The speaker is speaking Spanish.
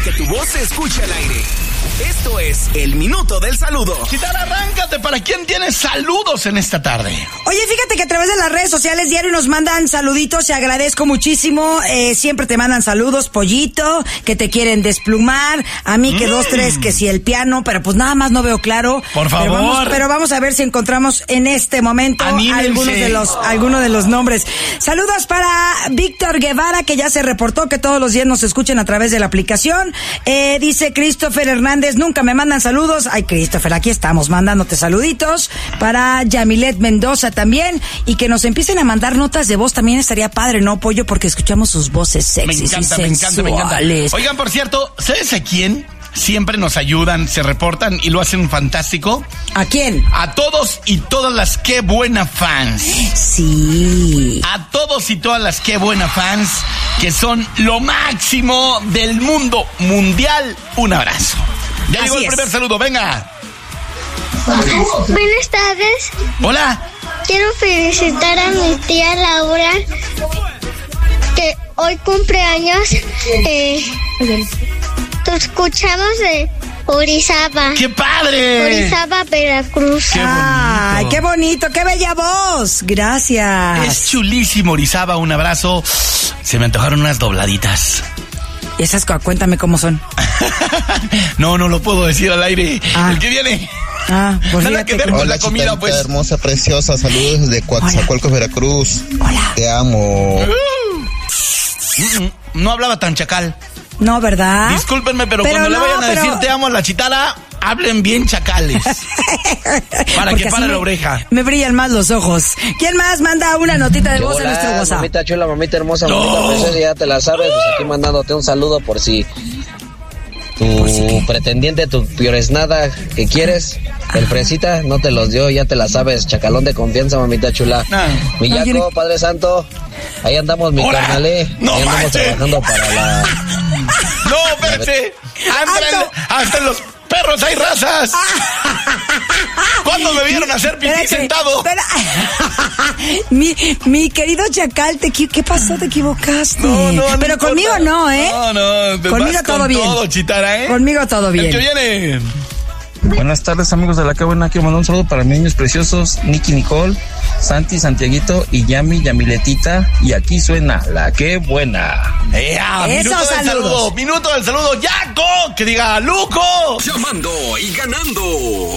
que tu voz se escuche al aire. Esto es el Minuto del Saludo. Chitara, arráncate. ¿Para quién tienes saludos en esta tarde? Oye, fíjate que a través de las redes sociales diario nos mandan saluditos. Te agradezco muchísimo. Siempre te mandan saludos, Pollito, que te quieren desplumar. A mí que 2, 3, que si el piano, pero pues nada más no veo claro. Por favor. Pero vamos a ver si encontramos en este momento algunos de los nombres. Saludos para Víctor Guevara, que ya se reportó que todos los días nos escuchen a través de la aplicación. Dice Christopher Hernández, nunca me mandan saludos. Ay, Christopher, aquí estamos mandándote saluditos. Para Yamilet Mendoza también. Y que nos empiecen a mandar notas de voz también estaría padre, ¿no, Pollo? Porque escuchamos sus voces sexys y sensuales. Me encanta. Oigan, por cierto, ¿sabes a quién? Siempre nos ayudan, se reportan y lo hacen fantástico. ¿A quién? A todos y todas las Qué Buena fans. Sí. A todos y todas las Qué Buena fans, que son lo máximo del mundo mundial. Un abrazo. Ya llegó el primer saludo, venga. Buenas tardes. Hola. Quiero felicitar a mi tía Laura, que hoy cumpleaños. Te escuchamos de Orizaba. ¡Qué padre! Orizaba, Veracruz. ¡Qué bonito! ¡Ay, qué bonito! ¡Qué bella voz! Gracias. Es chulísimo, Orizaba. Un abrazo. Se me antojaron unas dobladitas. Esas, cuéntame cómo son. No lo puedo decir al aire. El que viene. Pues nada que ver con la comida, Chitita, pues. Hermosa, preciosa, saludos desde Coatzacoalcos, Veracruz. Hola. Te amo. No hablaba tan chacal. No, ¿verdad? Discúlpenme, pero cuando le vayan a decir te amo a la Chitara, hablen bien chacales. Para porque que pare la oreja. Me brillan más los ojos. ¿Quién más manda una notita de voz a nuestro WhatsApp? Mamita chula, mamita hermosa, mamita preciosa, ya te la sabes. Pues aquí mandándote un saludo por si tu pretendiente, tu pioresnada que quieres, el fresita, no te los dio, ya te la sabes. Chacalón de confianza, mamita chula. Mi Yaco, Padre Santo, ahí andamos, mi carnalé. Ahí andamos trabajando para la... No, espérate. Hasta en los perros hay razas. ¿Cuándo me vieron hacer pipí sentado? Mi querido Chacal, ¿qué pasó? ¿Te equivocaste? No, pero conmigo no, ¿eh? No, conmigo todo bien. Todo, Chitara, ¿eh? Conmigo todo bien. El que viene. Buenas tardes, amigos de La Qué Buena. Quiero mandar un saludo para mis niños preciosos, Nicky, Nicole, Santi, Santiaguito y Yamiletita. Y aquí suena La Qué Buena. Minuto del saludo. Minuto del saludo. ¡Yaco! Que diga Luco. Llamando y ganando.